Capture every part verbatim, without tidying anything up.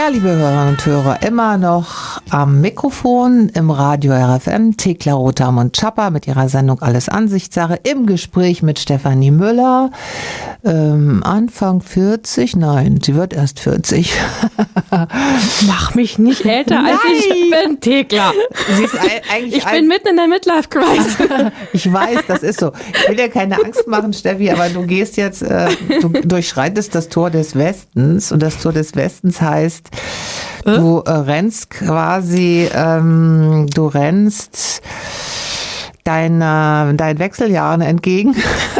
liebe Hörerinnen und Hörer, immer noch am Mikrofon im Radio R F M, Thekla Rotham und Schapper mit ihrer Sendung Alles Ansichtssache im Gespräch mit Stefanie Müller. Ähm, Anfang vierzig, nein, sie wird erst vierzig. Mach mich nicht älter, als Nein. ich bin, Thekla. Sie ist eigentlich Ich bin mitten in der Midlife-Crisis. Ich weiß, das ist so. Ich will dir keine Angst machen, Steffi, aber du gehst jetzt, äh, du durchschreitest das Tor des Westens und das Tor des Westens heißt, du äh, rennst quasi, ähm, du rennst deiner, deinen Wechseljahren entgegen.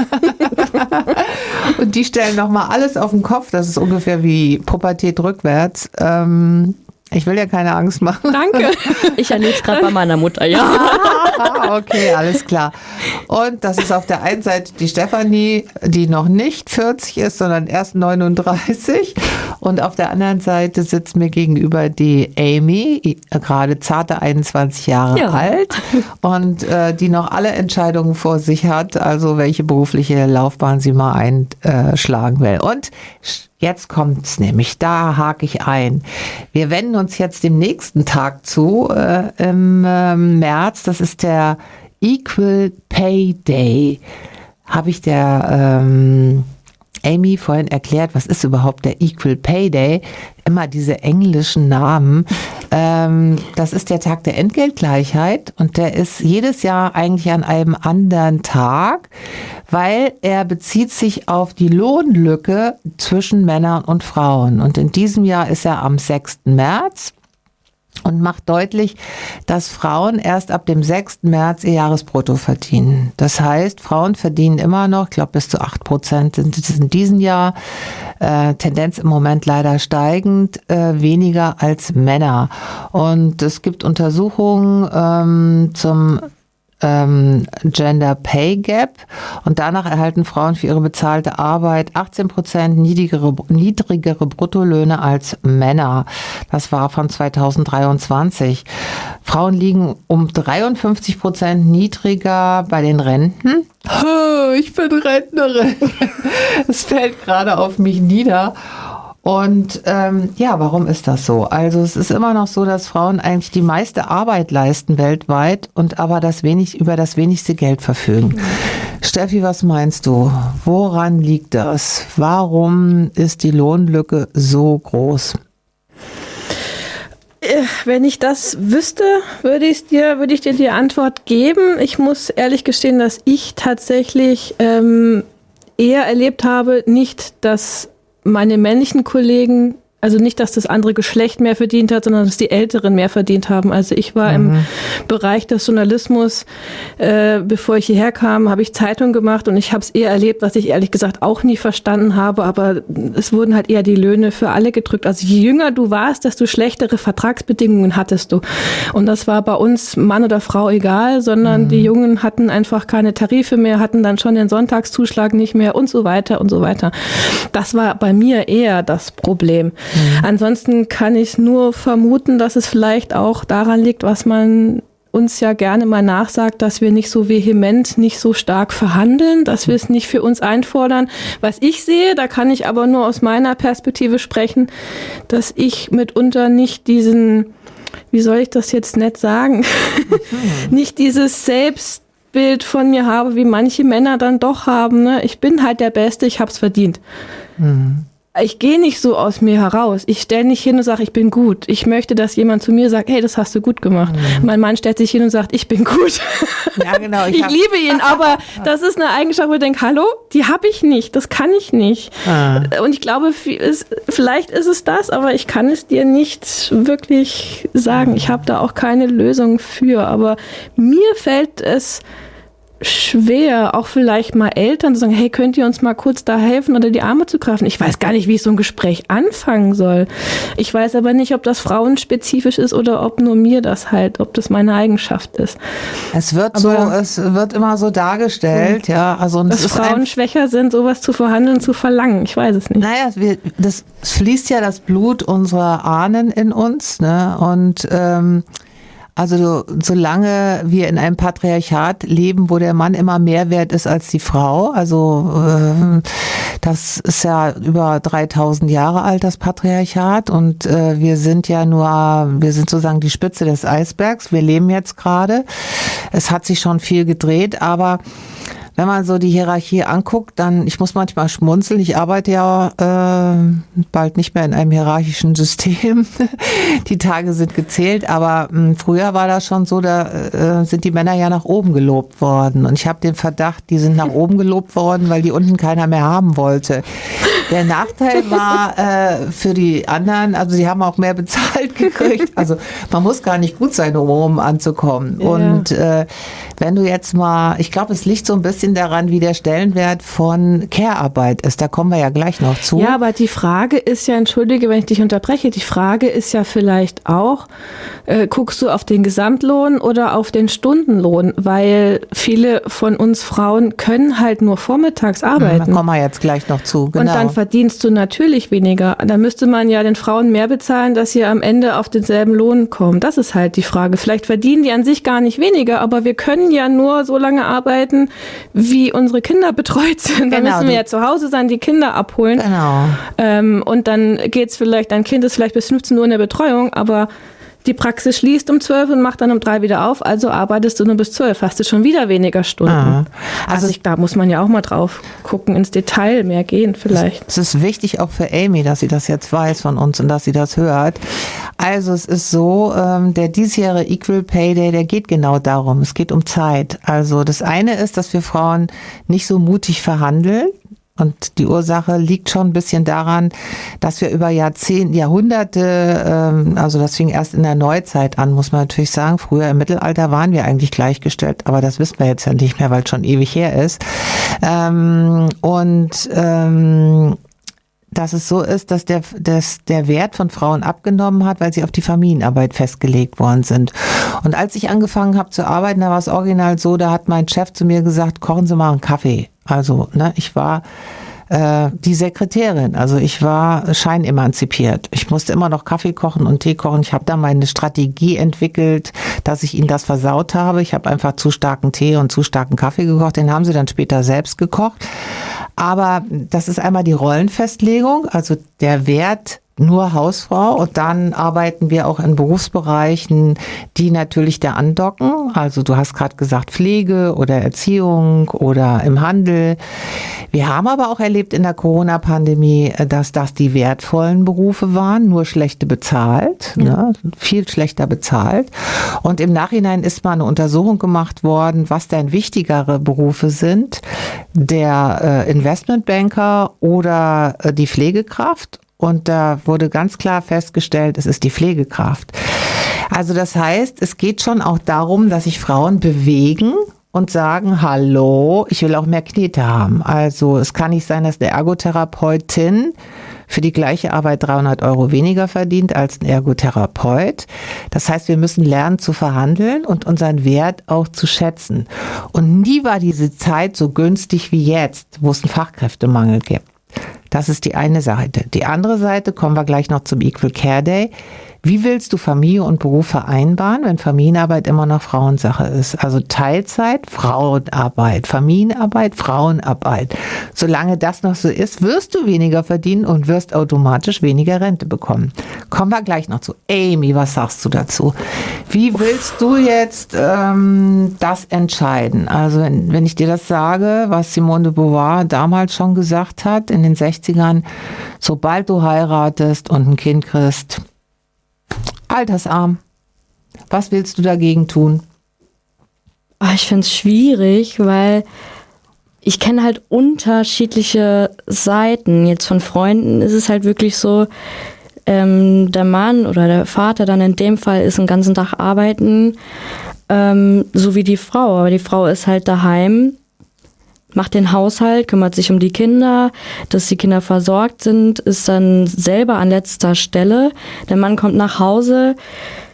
Und die stellen nochmal alles auf den Kopf. Das ist ungefähr wie Pubertät rückwärts. Ähm, ich will dir keine Angst machen. Danke. Ich erlebe es gerade bei meiner Mutter, ja. Ah, okay, alles klar. Und das ist auf der einen Seite die Stefanie, die noch nicht vierzig ist, sondern erst neununddreißig. Und auf der anderen Seite sitzt mir gegenüber die Amy, gerade zarte einundzwanzig Jahre Ja. alt und äh, die noch alle Entscheidungen vor sich hat, also welche berufliche Laufbahn sie mal einschlagen will. Und jetzt kommt's nämlich, da hake ich ein. Wir wenden uns jetzt dem nächsten Tag zu, äh, im äh, März, das ist der Equal Pay Day. Habe ich der ähm, Amy vorhin erklärt, was ist überhaupt der Equal Pay Day? Immer diese englischen Namen. Ähm, das ist der Tag der Entgeltgleichheit und der ist jedes Jahr eigentlich an einem anderen Tag, weil er bezieht sich auf die Lohnlücke zwischen Männern und Frauen. Und in diesem Jahr ist er am sechsten März. Und macht deutlich, dass Frauen erst ab dem sechsten März ihr Jahresbrutto verdienen. Das heißt, Frauen verdienen immer noch, ich glaube bis zu acht Prozent sind es in diesem Jahr, äh, Tendenz im Moment leider steigend, äh, weniger als Männer. Und es gibt Untersuchungen ähm, zum ähm, Gender Pay Gap und danach erhalten Frauen für ihre bezahlte Arbeit achtzehn Prozent niedrigere, niedrigere Bruttolöhne als Männer. Das war von zweitausenddreiundzwanzig. Frauen liegen um dreiundfünfzig Prozent niedriger bei den Renten. Ich bin Rentnerin. Es fällt gerade auf mich nieder. Und ähm, ja, warum ist das so? Also es ist immer noch so, dass Frauen eigentlich die meiste Arbeit leisten weltweit und aber das wenig, über das wenigste Geld verfügen. Mhm. Steffi, was meinst du? Woran liegt das? Warum ist die Lohnlücke so groß? Wenn ich das wüsste, würde ich dir, würde ich dir die Antwort geben. Ich muss ehrlich gestehen, dass ich tatsächlich ähm, eher erlebt habe, nicht, dass meine männlichen Kollegen, also nicht, dass das andere Geschlecht mehr verdient hat, sondern dass die Älteren mehr verdient haben. Also ich war mhm. im Bereich des Journalismus, äh, bevor ich hierher kam, habe ich Zeitung gemacht und ich habe es eher erlebt, was ich ehrlich gesagt auch nie verstanden habe, aber es wurden halt eher die Löhne für alle gedrückt. Also je jünger du warst, desto schlechtere Vertragsbedingungen hattest du. Und das war bei uns Mann oder Frau egal, sondern mhm. die Jungen hatten einfach keine Tarife mehr, hatten dann schon den Sonntagszuschlag nicht mehr und so weiter und so weiter. Das war bei mir eher das Problem. Mhm. Ansonsten kann ich nur vermuten, dass es vielleicht auch daran liegt, was man uns ja gerne mal nachsagt, dass wir nicht so vehement, nicht so stark verhandeln, dass wir es nicht für uns einfordern. Was ich sehe, da kann ich aber nur aus meiner Perspektive sprechen, dass ich mitunter nicht diesen, wie soll ich das jetzt nett sagen, mhm. nicht dieses Selbstbild von mir habe, wie manche Männer dann doch haben. Ne? Ich bin halt der Beste, ich hab's verdient. Mhm. Ich gehe nicht so aus mir heraus. Ich stelle nicht hin und sage, ich bin gut. Ich möchte, dass jemand zu mir sagt, hey, das hast du gut gemacht. Mhm. Mein Mann stellt sich hin und sagt, ich bin gut. Ja, genau. Ich, ich liebe ihn, aber das ist eine Eigenschaft, wo ich denke, hallo, die habe ich nicht, das kann ich nicht. Ah. Und ich glaube, vielleicht ist es das, aber ich kann es dir nicht wirklich sagen. Ich habe da auch keine Lösung für, aber mir fällt es schwer, auch vielleicht mal Eltern zu sagen, hey, könnt ihr uns mal kurz da helfen oder die Arme zu greifen? Ich weiß gar nicht, wie ich so ein Gespräch anfangen soll. Ich weiß aber nicht, ob das frauenspezifisch ist oder ob nur mir das halt, ob das meine Eigenschaft ist. Es wird aber so, es wird immer so dargestellt, ja, ja also dass Frauen schwächer sind, sowas zu verhandeln, zu verlangen. Ich weiß es nicht. Naja, wir, das fließt ja das Blut unserer Ahnen in uns, ne? Und ähm, Also solange wir in einem Patriarchat leben, wo der Mann immer mehr wert ist als die Frau, also äh, das ist ja über dreitausend Jahre alt, das Patriarchat, und äh, wir sind ja nur, wir sind sozusagen die Spitze des Eisbergs. Wir leben jetzt gerade. Es hat sich schon viel gedreht, aber wenn man so die Hierarchie anguckt, dann, ich muss manchmal schmunzeln, ich arbeite ja äh, bald nicht mehr in einem hierarchischen System. Die Tage sind gezählt, aber mh, früher war das schon so, da äh, sind die Männer ja nach oben gelobt worden. Und ich habe den Verdacht, die sind nach oben gelobt worden, weil die unten keiner mehr haben wollte. Der Nachteil war äh, für die anderen, also sie haben auch mehr bezahlt gekriegt. Also man muss gar nicht gut sein, um oben anzukommen. Ja. Und äh, wenn du jetzt mal, ich glaube, es liegt so ein bisschen daran, wie der Stellenwert von Care-Arbeit ist. Da kommen wir ja gleich noch zu. Ja, aber die Frage ist ja, entschuldige, wenn ich dich unterbreche, die Frage ist ja vielleicht auch, äh, guckst du auf den Gesamtlohn oder auf den Stundenlohn? Weil viele von uns Frauen können halt nur vormittags arbeiten. Da kommen wir jetzt gleich noch zu, genau. Und dann verdienst du natürlich weniger. Da müsste man ja den Frauen mehr bezahlen, dass sie am Ende auf denselben Lohn kommen. Das ist halt die Frage. Vielleicht verdienen die an sich gar nicht weniger, aber wir können ja nur so lange arbeiten, wie unsere Kinder betreut sind. Da Genau, müssen wir ja zu Hause sein, die Kinder abholen. Genau. Ähm, und dann geht's vielleicht, dein Kind ist vielleicht bis fünfzehn Uhr in der Betreuung, aber die Praxis schließt um zwölf und macht dann um drei wieder auf, also arbeitest du nur bis zwölf, hast du schon wieder weniger Stunden. Ah. Also, also ich, da muss man ja auch mal drauf gucken, ins Detail mehr gehen vielleicht. Es ist wichtig auch für Amy, dass sie das jetzt weiß von uns und dass sie das hört. Also es ist so, ähm, der diesjährige Equal Pay Day, der geht genau darum. Es geht um Zeit. Also das eine ist, dass wir Frauen nicht so mutig verhandeln. Und die Ursache liegt schon ein bisschen daran, dass wir über Jahrzehnte, Jahrhunderte, ähm, also das fing erst in der Neuzeit an, muss man natürlich sagen. Früher im Mittelalter waren wir eigentlich gleichgestellt, aber das wissen wir jetzt ja nicht mehr, weil es schon ewig her ist. Ähm, und ähm, dass es so ist, dass der, dass der Wert von Frauen abgenommen hat, weil sie auf die Familienarbeit festgelegt worden sind. Und als ich angefangen habe zu arbeiten, da war es original so, da hat mein Chef zu mir gesagt, kochen Sie mal einen Kaffee. Also, ne, ich war äh, die Sekretärin, also ich war scheinemanzipiert. Ich musste immer noch Kaffee kochen und Tee kochen. Ich habe da meine Strategie entwickelt, dass ich ihnen das versaut habe. Ich habe einfach zu starken Tee und zu starken Kaffee gekocht. Den haben sie dann später selbst gekocht. Aber das ist einmal die Rollenfestlegung, also der Wert nur Hausfrau, und dann arbeiten wir auch in Berufsbereichen, die natürlich da andocken. Also du hast gerade gesagt Pflege oder Erziehung oder im Handel. Wir haben aber auch erlebt in der Corona-Pandemie, dass das die wertvollen Berufe waren, nur schlechte bezahlt, ja. ne, viel schlechter bezahlt. Und im Nachhinein ist mal eine Untersuchung gemacht worden, was denn wichtigere Berufe sind, der äh, Investmentbanker oder äh, die Pflegekraft. Und da wurde ganz klar festgestellt, es ist die Pflegekraft. Also das heißt, es geht schon auch darum, dass sich Frauen bewegen und sagen, hallo, ich will auch mehr Knete haben. Also es kann nicht sein, dass eine Ergotherapeutin für die gleiche Arbeit dreihundert Euro weniger verdient als ein Ergotherapeut. Das heißt, wir müssen lernen zu verhandeln und unseren Wert auch zu schätzen. Und nie war diese Zeit so günstig wie jetzt, wo es einen Fachkräftemangel gibt. Das ist die eine Seite. Die andere Seite, kommen wir gleich noch zum Equal Care Day. Wie willst du Familie und Beruf vereinbaren, wenn Familienarbeit immer noch Frauensache ist? Also Teilzeit, Frauenarbeit, Familienarbeit, Frauenarbeit. Solange das noch so ist, wirst du weniger verdienen und wirst automatisch weniger Rente bekommen. Kommen wir gleich noch zu. Amy, was sagst du dazu? Wie willst du jetzt ähm, das entscheiden? Also wenn, wenn ich dir das sage, was Simone de Beauvoir damals schon gesagt hat, in den sechzigern, sobald du heiratest und ein Kind kriegst, altersarm. Was willst du dagegen tun? Ich finde es schwierig, weil ich kenne halt unterschiedliche Seiten. Jetzt von Freunden ist es halt wirklich so, ähm, der Mann oder der Vater dann in dem Fall ist den ganzen Tag arbeiten, ähm, so wie die Frau. Aber die Frau ist halt daheim, macht den Haushalt, kümmert sich um die Kinder, dass die Kinder versorgt sind, ist dann selber an letzter Stelle. Der Mann kommt nach Hause,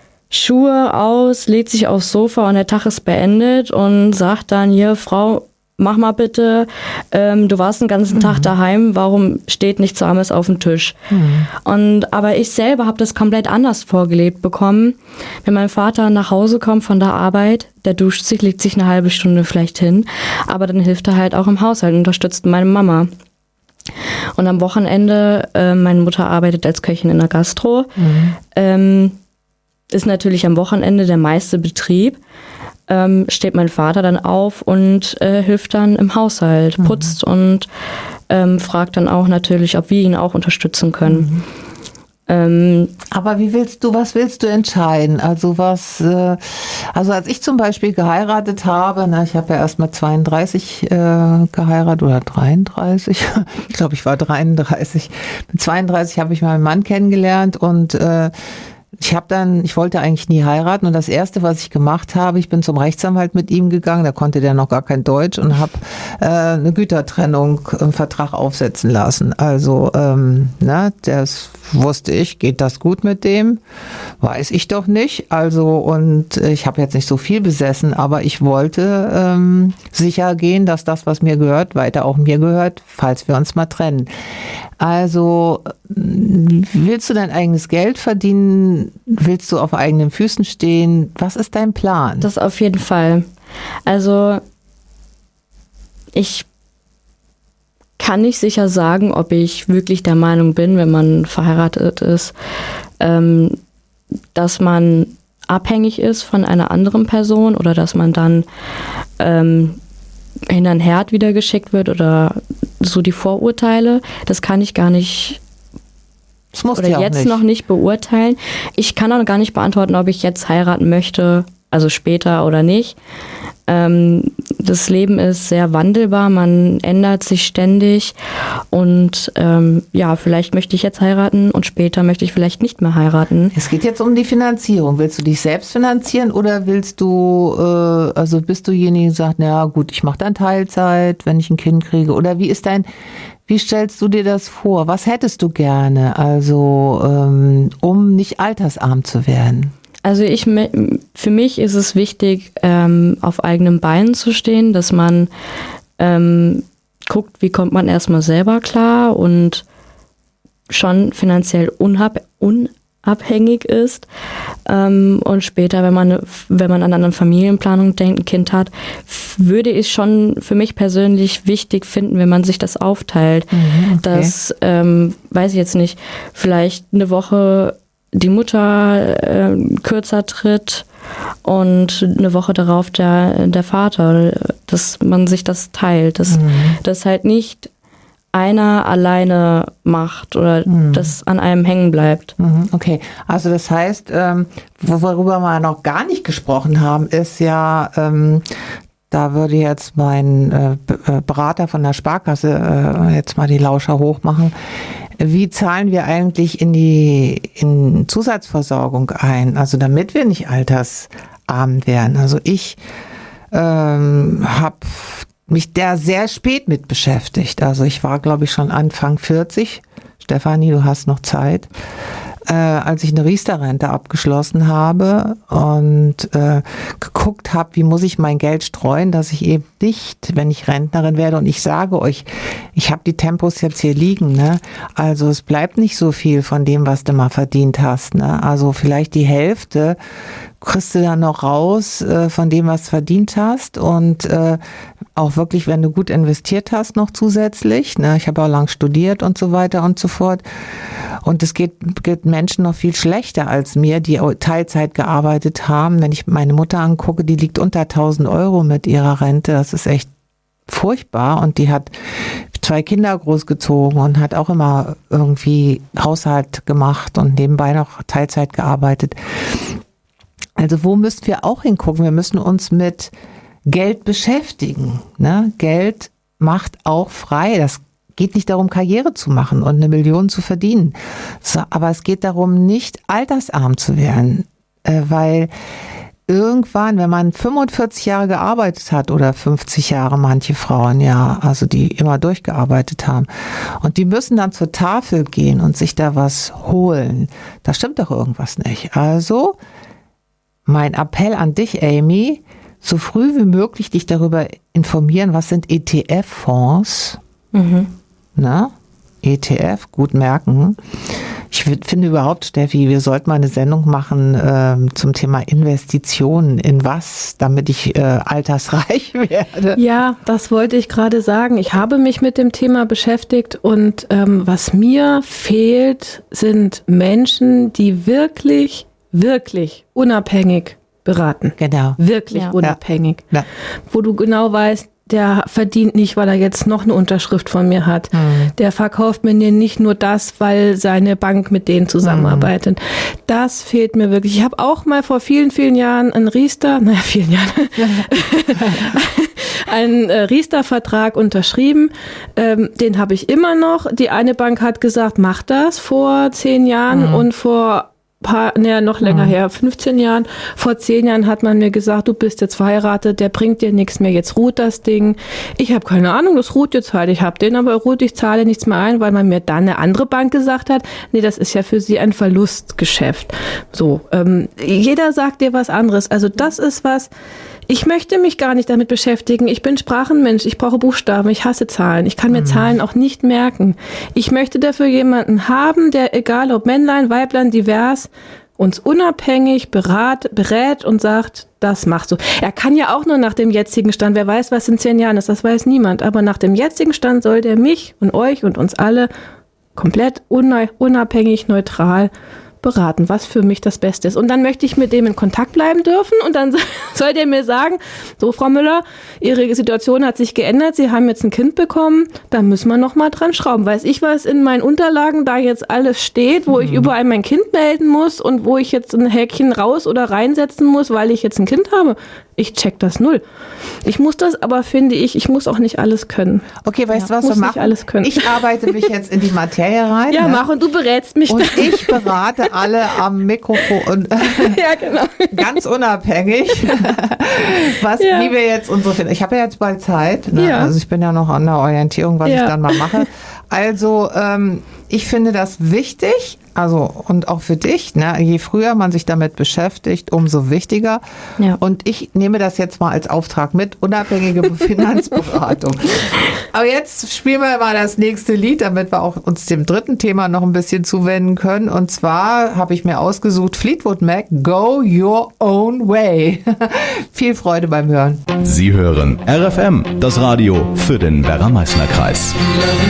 Schuhe aus, legt sich aufs Sofa und der Tag ist beendet und sagt dann, hier, Frau, mach mal bitte, ähm, du warst den ganzen mhm. Tag daheim, warum steht nichts Warmes auf dem Tisch? Mhm. Und aber ich selber habe das komplett anders vorgelebt bekommen. Wenn mein Vater nach Hause kommt von der Arbeit, der duscht sich, legt sich eine halbe Stunde vielleicht hin, aber dann hilft er halt auch im Haushalt, unterstützt meine Mama. Und am Wochenende, äh, meine Mutter arbeitet als Köchin in der Gastro, mhm. ähm, ist natürlich am Wochenende der meiste Betrieb. Ähm, steht mein Vater dann auf und äh, hilft dann im Haushalt, putzt mhm. und ähm, fragt dann auch natürlich, ob wir ihn auch unterstützen können. Mhm. Ähm, Aber wie willst du, was willst du entscheiden? Also was, äh, also als ich zum Beispiel geheiratet habe, na, ich habe ja erst mal zweiunddreißig äh, geheiratet oder dreiunddreißig, ich glaube ich war dreiunddreißig. Mit zweiunddreißig habe ich meinen Mann kennengelernt und äh, ich habe dann, ich wollte eigentlich nie heiraten und das Erste, was ich gemacht habe, ich bin zum Rechtsanwalt mit ihm gegangen, da konnte der noch gar kein Deutsch und habe äh, eine Gütertrennung im Vertrag aufsetzen lassen. Also, ähm, na, das wusste ich, geht das gut mit dem? Weiß ich doch nicht. Also, und ich habe jetzt nicht so viel besessen, aber ich wollte ähm, sicher gehen, dass das, was mir gehört, weiter auch mir gehört, falls wir uns mal trennen. Also, willst du dein eigenes Geld verdienen? Willst du auf eigenen Füßen stehen? Was ist dein Plan? Das auf jeden Fall. Also, ich kann nicht sicher sagen, ob ich wirklich der Meinung bin, wenn man verheiratet ist, ähm, dass man abhängig ist von einer anderen Person oder dass man dann ähm, in ein Herd wieder geschickt wird oder so die Vorurteile. Das kann ich gar nicht das musst oder du auch jetzt nicht. noch nicht beurteilen. Ich kann auch gar nicht beantworten, ob ich jetzt heiraten möchte, also später oder nicht. Ähm, das Leben ist sehr wandelbar, man ändert sich ständig und ähm, ja, vielleicht möchte ich jetzt heiraten und später möchte ich vielleicht nicht mehr heiraten. Es geht jetzt um die Finanzierung. Willst du dich selbst finanzieren oder willst du, äh, also bist du derjenige, der sagt, na gut, ich mache dann Teilzeit, wenn ich ein Kind kriege? Oder wie ist dein, wie stellst du dir das vor? Was hättest du gerne, also ähm, um nicht altersarm zu werden? Also ich, für mich ist es wichtig, ähm, auf eigenen Beinen zu stehen, dass man ähm, guckt, wie kommt man erstmal selber klar und schon finanziell unab- unabhängig ist. Ähm, und später, wenn man, wenn man an eine Familienplanung denkt, ein Kind hat, würde ich schon für mich persönlich wichtig finden, wenn man sich das aufteilt. Mhm, okay. Dass, ähm, weiß ich jetzt nicht, vielleicht eine Woche die Mutter äh, kürzer tritt und eine Woche darauf der, der Vater, dass man sich das teilt, dass mhm. das halt nicht einer alleine macht oder mhm. das an einem hängen bleibt. Mhm, okay, also das heißt, ähm, worüber wir noch gar nicht gesprochen haben, ist ja, ähm, da würde jetzt mein äh, Berater von der Sparkasse äh, jetzt mal die Lauscher hochmachen. Wie zahlen wir eigentlich in die in Zusatzversorgung ein? Also damit wir nicht altersarm werden. Also ich ähm, habe mich da sehr spät mit beschäftigt. Also ich war, glaube ich, schon Anfang vierzig. Stefanie, du hast noch Zeit. Äh, als ich eine Riester-Rente abgeschlossen habe und äh, geguckt habe, wie muss ich mein Geld streuen, dass ich eben nicht, wenn ich Rentnerin werde, und ich sage euch, ich habe die Tempos jetzt hier liegen, ne? Also es bleibt nicht so viel von dem, was du mal verdient hast, ne? Also vielleicht die Hälfte kriegst du dann noch raus äh, von dem, was du verdient hast und äh, auch wirklich, wenn du gut investiert hast, noch zusätzlich. Ne? Ich habe auch lang studiert und so weiter und so fort. Und es geht, geht Menschen noch viel schlechter als mir, die Teilzeit gearbeitet haben. Wenn ich meine Mutter angucke, die liegt unter tausend Euro mit ihrer Rente. Das ist echt furchtbar. Und die hat zwei Kinder großgezogen und hat auch immer irgendwie Haushalt gemacht und nebenbei noch Teilzeit gearbeitet. Also wo müssen wir auch hingucken? Wir müssen uns mit Geld beschäftigen. Ne? Geld macht auch frei. Das geht nicht darum, Karriere zu machen und eine Million zu verdienen. So, aber es geht darum, nicht altersarm zu werden. Äh, weil irgendwann, wenn man fünfundvierzig Jahre gearbeitet hat oder fünfzig Jahre, manche Frauen, ja, also die immer durchgearbeitet haben, und die müssen dann zur Tafel gehen und sich da was holen, da stimmt doch irgendwas nicht. Also mein Appell an dich, Amy, so früh wie möglich dich darüber informieren, was sind E T F-Fonds. Mhm. Na? E T F, gut merken. Ich finde überhaupt, Steffi, wir sollten mal eine Sendung machen ähm, zum Thema Investitionen. In was, damit ich äh, altersreich werde? Ja, das wollte ich gerade sagen. Ich habe mich mit dem Thema beschäftigt und ähm, was mir fehlt, sind Menschen, die wirklich, wirklich unabhängig beraten. Genau. Wirklich Ja. unabhängig. Ja. Wo du genau weißt, der verdient nicht, weil er jetzt noch eine Unterschrift von mir hat. Mhm. Der verkauft mir nicht nur das, weil seine Bank mit denen zusammenarbeitet. Mhm. Das fehlt mir wirklich. Ich habe auch mal vor vielen, vielen Jahren einen Riester, naja, vielen Jahren, einen äh, Riester-Vertrag unterschrieben. Ähm, den habe ich immer noch. Die eine Bank hat gesagt, mach das vor zehn Jahren mhm. und vor Paar, naja, noch länger mhm. her, fünfzehn Jahren. Vor zehn Jahren hat man mir gesagt, du bist jetzt verheiratet, der bringt dir nichts mehr, jetzt ruht das Ding. Ich habe keine Ahnung, das ruht jetzt halt. Ich habe den aber ruht, ich zahle nichts mehr ein, weil man mir dann eine andere Bank gesagt hat, nee, das ist ja für sie ein Verlustgeschäft. So, ähm, jeder sagt dir was anderes. Also das ist was, ich möchte mich gar nicht damit beschäftigen. Ich bin Sprachenmensch, ich brauche Buchstaben, ich hasse Zahlen. Ich kann mir mhm. Zahlen auch nicht merken. Ich möchte dafür jemanden haben, der, egal ob Männlein, Weiblein, divers, uns unabhängig berat, berät und sagt, das machst du. Er kann ja auch nur nach dem jetzigen Stand, wer weiß, was in zehn Jahren ist, das weiß niemand. Aber nach dem jetzigen Stand soll der mich und euch und uns alle komplett unabhängig, neutral beraten, was für mich das Beste ist. Und dann möchte ich mit dem in Kontakt bleiben dürfen und dann soll der mir sagen, so Frau Müller, Ihre Situation hat sich geändert, Sie haben jetzt ein Kind bekommen, da müssen wir noch mal dran schrauben. Weiß ich, was in meinen Unterlagen da jetzt alles steht, wo mhm. ich überall mein Kind melden muss und wo ich jetzt ein Häkchen raus oder reinsetzen muss, weil ich jetzt ein Kind habe. Ich check das null. Ich muss das aber, finde ich, ich muss auch nicht alles können. Okay, weißt du, ja, was wir machen? Alles können. Ich arbeite mich jetzt in die Materie rein. Ja, ne? mach und du berätst mich. Und dann. Ich berate alle am Mikrofon. Ja, genau. Ganz unabhängig, was, ja. wie wir jetzt unsere finden. Ich habe ja jetzt bald Zeit. Ne? Ja. Also ich bin ja noch an der Orientierung, was ja. ich dann mal mache. Also ähm, ich finde das wichtig, also und auch für dich, ne? Je früher man sich damit beschäftigt, umso wichtiger. Ja. Und ich nehme das jetzt mal als Auftrag mit, unabhängige Finanzberatung. Aber jetzt spielen wir mal das nächste Lied, damit wir auch uns dem dritten Thema noch ein bisschen zuwenden können. Und zwar habe ich mir ausgesucht Fleetwood Mac, Go Your Own Way. Viel Freude beim Hören. Sie hören R F M, das Radio für den Werra-Meißner-Kreis.